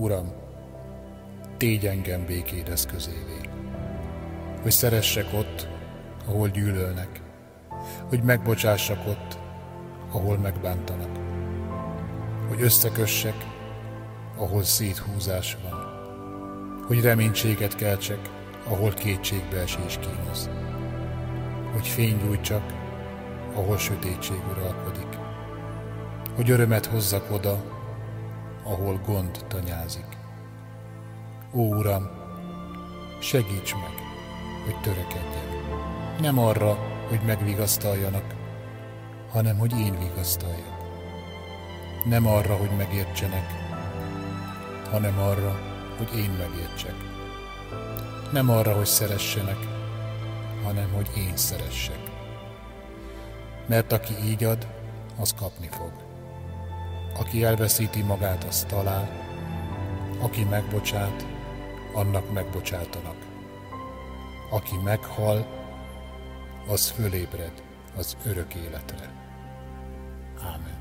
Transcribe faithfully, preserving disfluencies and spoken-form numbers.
Uram, tégy engem békéd eszközévé, hogy szeressek ott, ahol gyűlölnek, hogy megbocsássak ott, ahol megbántanak, hogy összekössek, ahol széthúzás van, hogy reménységet keltsek, ahol kétségbeesés kínoz, hogy fényt gyújtsak, ahol sötétség uralkodik, hogy örömet hozzak oda, ahol gond tanyázik. Ó, Uram, segíts meg, hogy törekedjem, nem arra, hogy megvigasztaljanak, hanem hogy én vigasztaljak. Nem arra, hogy megértsenek, hanem arra, hogy én megértsek. Nem arra, hogy szeressenek, hanem hogy én szeressek. Mert aki így ad, az kapni fog. Aki elveszíti magát, az talál, aki megbocsát, annak megbocsátanak. Aki meghal, az fölébred az örök életre. Ámen.